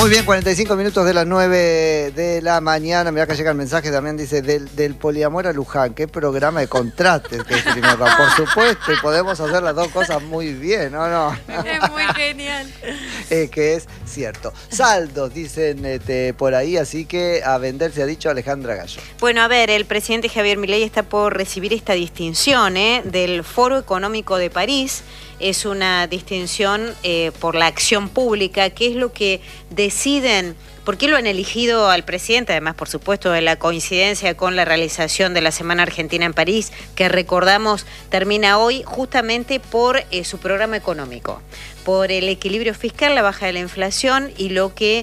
Muy bien, 45 minutos de las 9 de la mañana. Mirá que llega el mensaje también, dice, del poliamor a Luján. Qué programa de contrastes que es primero. Por supuesto, y podemos hacer las dos cosas muy bien, ¿o no? Es muy genial. Que es cierto. Saldos, dicen por ahí, así que a vender se ha dicho Alejandra Gallo. Bueno, a ver, el presidente Javier Milei está por recibir esta distinción del Foro Económico de París. Es una distinción por la acción pública, que es lo que deciden. ¿Por qué lo han elegido al presidente? Además, por supuesto, de la coincidencia con la realización de la Semana Argentina en París, que recordamos termina hoy justamente por su programa económico, por el equilibrio fiscal, la baja de la inflación y lo que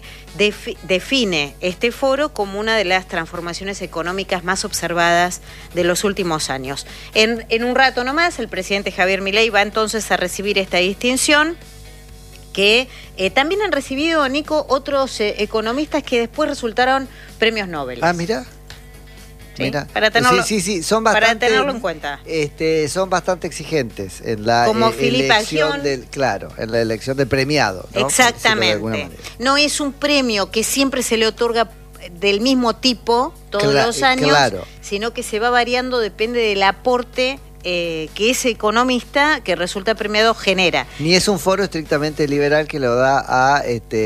define este foro como una de las transformaciones económicas más observadas de los últimos años. En un rato nomás, el presidente Javier Milei va entonces a recibir esta distinción, que también han recibido, Nico, otros economistas que después resultaron premios Nobel. Ah, mira. ¿Sí? Mira. Para tenerlo, sí, son bastante, para tenerlo en cuenta. Son bastante exigentes en la elección en la elección del premiado, ¿no? Exactamente. No es un premio que siempre se le otorga del mismo tipo todos los años, sino que se va variando, depende del aporte que ese economista que resulta premiado genera. Ni es un foro estrictamente liberal que lo da a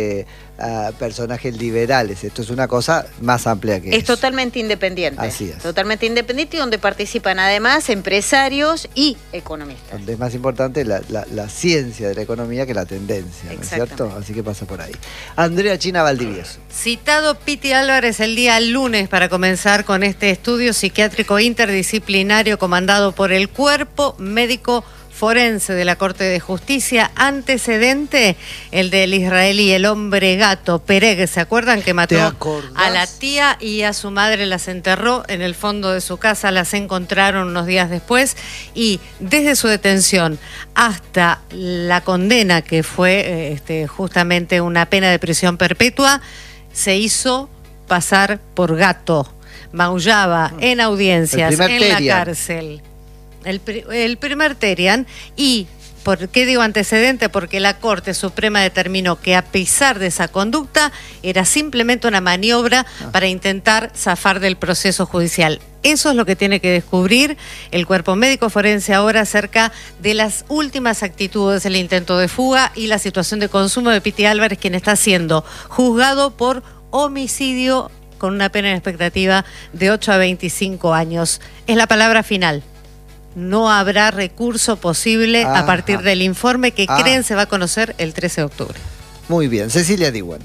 personajes liberales. Esto es una cosa más amplia que eso. Es totalmente independiente. Así es. Totalmente independiente, y donde participan además empresarios y economistas. Donde es más importante la ciencia de la economía que la tendencia, ¿no es cierto? Así que pasa por ahí. Andrea China Valdivieso. Citado Piti Álvarez el día lunes para comenzar con este estudio psiquiátrico interdisciplinario comandado por el Cuerpo Médico Forense de la Corte de Justicia. Antecedente, el del israelí, el hombre gato, Pereg. ¿Se acuerdan que mató a la tía y a su madre? Las enterró en el fondo de su casa, las encontraron unos días después, y desde su detención hasta la condena, que fue justamente una pena de prisión perpetua, se hizo pasar por gato. Maullaba en audiencias, en la cárcel. El primer Terian. ¿Y por qué digo antecedente? Porque la Corte Suprema determinó que, a pesar de esa conducta, era simplemente una maniobra para intentar zafar del proceso judicial. Eso es lo que tiene que descubrir el Cuerpo Médico Forense ahora acerca de las últimas actitudes, el intento de fuga y la situación de consumo de Piti Álvarez, quien está siendo juzgado por homicidio con una pena en expectativa de 8 a 25 años. Es la palabra final. No habrá recurso posible a partir del informe que creen se va a conocer el 13 de octubre. Muy bien. Cecilia Diwan.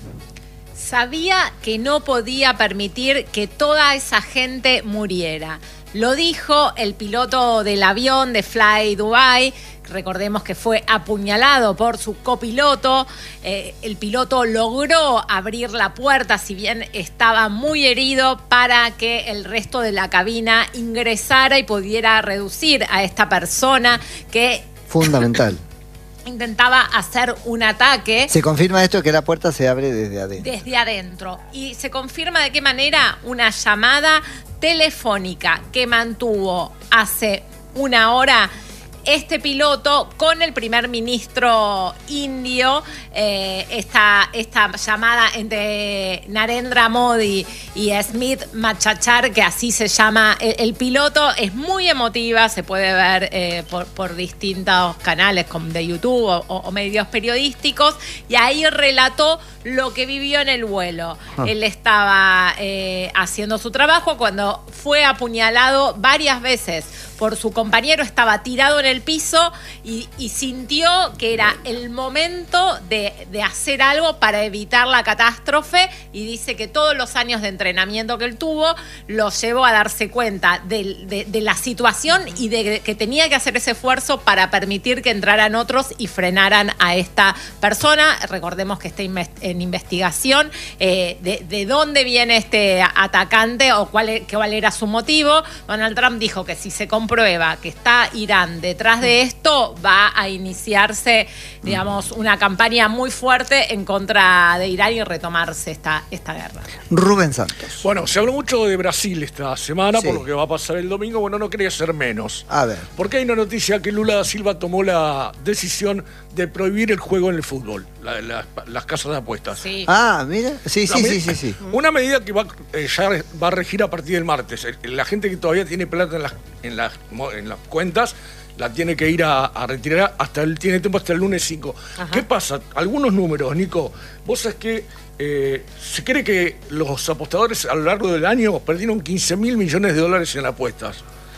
Sabía que no podía permitir que toda esa gente muriera. Lo dijo el piloto del avión de Fly Dubai. Recordemos que fue apuñalado por su copiloto. El piloto logró abrir la puerta, si bien estaba muy herido, para que el resto de la cabina ingresara y pudiera reducir a esta persona que... Fundamental. intentaba hacer un ataque. ¿Se confirma esto, que la puerta se abre desde adentro? Desde adentro. ¿Y se confirma de qué manera? Una llamada telefónica que mantuvo hace una hora este piloto con el primer ministro indio. Esta llamada entre Narendra Modi y Smith Machachar, que así se llama el piloto, es muy emotiva, se puede ver por distintos canales de YouTube o medios periodísticos, y ahí relató lo que vivió en el vuelo. Él estaba haciendo su trabajo cuando fue apuñalado varias veces por su compañero, estaba tirado en el piso y sintió que era el momento de hacer algo para evitar la catástrofe, y dice que todos los años de entrenamiento que él tuvo lo llevó a darse cuenta de la situación y de que tenía que hacer ese esfuerzo para permitir que entraran otros y frenaran a esta persona. Recordemos que está en investigación de dónde viene este atacante o cuál era su motivo. Donald Trump dijo que si se comprueba que está Irán detrás de esto, va a iniciarse, digamos, una campaña muy fuerte en contra de Irán y retomarse esta guerra. Rubén Santos. Bueno, se habló mucho de Brasil esta semana, por lo que va a pasar el domingo. Bueno, no quería ser menos. A ver. Porque hay una noticia que Lula da Silva tomó la decisión de prohibir el juego en el fútbol, las casas de apuestas. Sí. Ah, mira. Sí. Una medida que ya va a regir a partir del martes. La gente que todavía tiene plata en las cuentas la tiene que ir a retirar, tiene tiempo hasta el lunes 5. Ajá. ¿Qué pasa? Algunos números, Nico. Vos sabés que se cree que los apostadores a lo largo del año perdieron 15.000 millones de dólares en apuestas.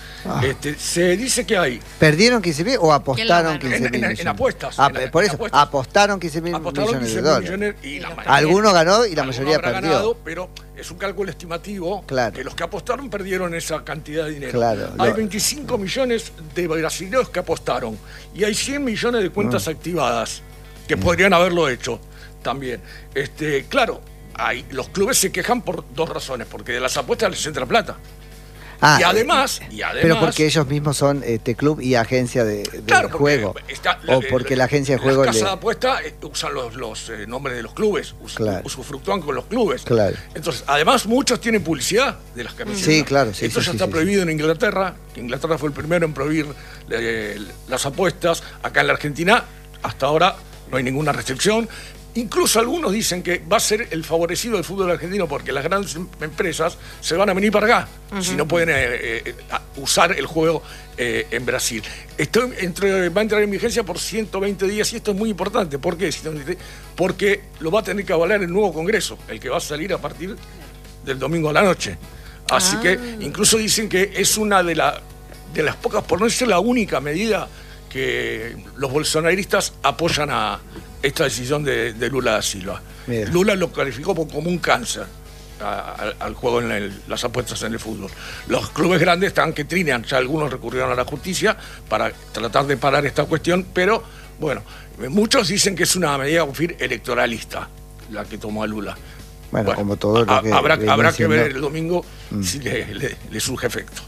Se dice que hay... ¿Perdieron 15.000 o apostaron 15.000 millones? En apuestas. Por eso, apostaron 15.000 millones de dólares. Y Algunos ganó y la mayoría habrá perdió. Ganado, pero es un cálculo estimativo, claro, que los que apostaron perdieron esa cantidad de dinero. Claro, hay 25 millones de brasileños que apostaron y hay 100 millones de cuentas activadas que podrían haberlo hecho también. Claro, los clubes se quejan por dos razones, porque de las apuestas les entra plata. Y además, pero porque ellos mismos son club y agencia de juego. O porque la agencia de juego... Las casas de apuesta usan los nombres de los clubes, usufructúan con los clubes. Claro. Entonces, además, muchos tienen publicidad de las camisetas. Sí, claro. Esto ya está prohibido en Inglaterra, que Inglaterra fue el primero en prohibir las apuestas. Acá en la Argentina, hasta ahora, no hay ninguna restricción. Incluso algunos dicen que va a ser el favorecido del fútbol argentino porque las grandes empresas se van a venir para acá si no pueden usar el juego en Brasil. Va a entrar en vigencia por 120 días y esto es muy importante. ¿Por qué? Porque lo va a tener que avalar el nuevo Congreso, el que va a salir a partir del domingo a la noche. Así que incluso dicen que es una de las pocas, por no decir la única medida que los bolsonaristas apoyan a esta decisión de Lula da Silva. Mira. Lula lo calificó como un cáncer al juego en las apuestas en el fútbol. Los clubes grandes están que trinean, ya algunos recurrieron a la justicia para tratar de parar esta cuestión, pero bueno, muchos dicen que es una medida electoralista la que tomó Lula. Bueno, como todo lo que habrá que ver el domingo si le surge efecto.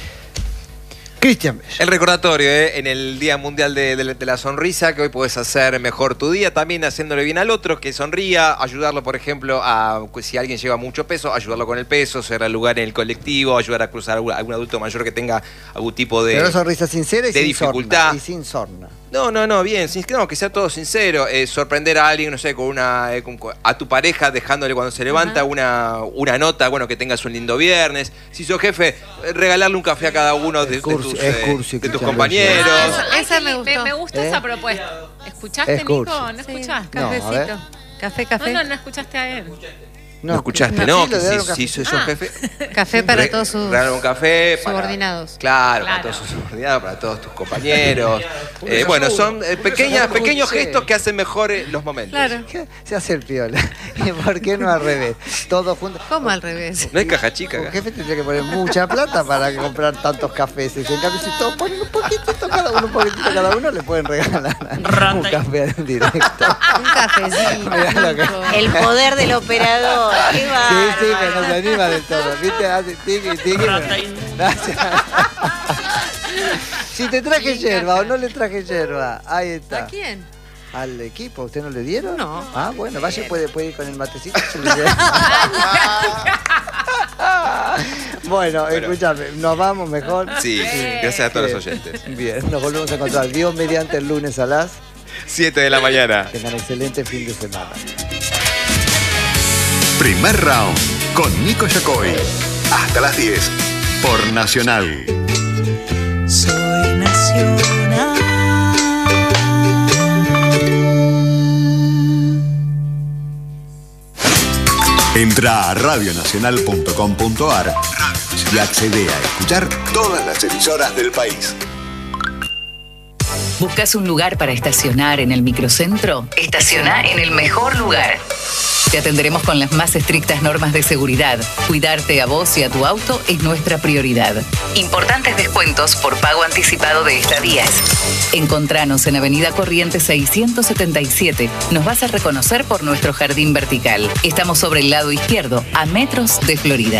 Cristian. El recordatorio en el Día Mundial de la Sonrisa, que hoy puedes hacer mejor tu día, también haciéndole bien al otro, que sonría, ayudarlo, por ejemplo, si alguien lleva mucho peso, ayudarlo con el peso, cerrar lugar en el colectivo, ayudar a cruzar a algún adulto mayor que tenga algún tipo de... Pero sonrisa sincera y de sin dificultad. Sorna, y sin sorna. No, bien, que sea todo sincero. Sorprender a alguien, no sé, con a tu pareja, dejándole cuando se levanta una nota, bueno, que tengas un lindo viernes. Si sos jefe, regalarle un café a cada uno de tus compañeros. Esa me gustó. Me gusta esa propuesta. ¿Escuchaste, Nico? ¿No escuchaste? Cafecito. Café. No escuchaste a él. No escuchaste, ¿no? Si sos jefe. Café para todos sus un café subordinados. Claro, para todos sus subordinados, para todos tus compañeros. Bueno, son pequeños gestos que hacen mejor los momentos. Claro. Se hace el piola. ¿Y por qué no al revés? Todos juntos. ¿Cómo al revés? No hay caja chica acá. El jefe tendría que poner mucha plata para comprar tantos cafés. En cambio, si todos ponen un poquitito cada uno, le pueden regalar un café en directo. Un cafecito. El poder del operador. Qué Sí, pero no se anima del todo. ¿Viste? Hace tiki. Si te traje yerba o no le traje yerba, ahí está. ¿A quién? ¿Al equipo? ¿Usted no le dieron? No. Ah, bueno, vaya, puede ir con el matecito. Bueno, escúchame, nos vamos mejor. Sí, gracias a todos los oyentes. Bien, nos volvemos a encontrar. Dios mediante el lunes a las 7 de la mañana. Tengan excelente fin de semana. Primer round con Nico Yacoy. Hasta las 10 por Nacional. Soy Nacional. Entra a radionacional.com.ar y accede a escuchar todas las emisoras del país. ¿Buscas un lugar para estacionar en el microcentro? Estaciona en el mejor lugar. Te atenderemos con las más estrictas normas de seguridad. Cuidarte a vos y a tu auto es nuestra prioridad. Importantes descuentos por pago anticipado de estadías. Encontranos en Avenida Corrientes 677. Nos vas a reconocer por nuestro jardín vertical. Estamos sobre el lado izquierdo, a metros de Florida.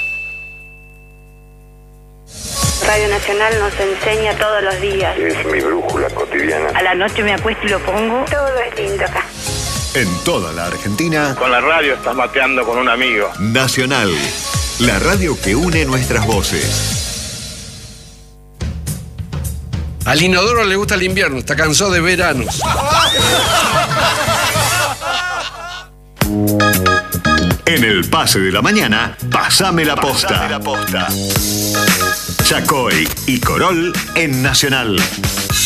Radio Nacional nos enseña todos los días. Es mi brújula cotidiana. A la noche me acuesto y lo pongo. Todo es lindo acá. En toda la Argentina. Con la radio estás mateando con un amigo. Nacional, la radio que une nuestras voces. Al inodoro le gusta el invierno, está cansado de veranos. En el pase de la mañana, pasame la posta. Chacoy y Corol en Nacional.